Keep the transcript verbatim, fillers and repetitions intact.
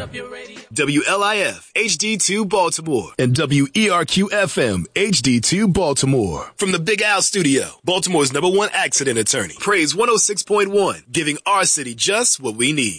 W L I F H D two Baltimore and W E R Q F M H D two Baltimore. From the Big Al Studio, Baltimore's number one accident attorney. Praise one oh six point one, giving our city just what we need.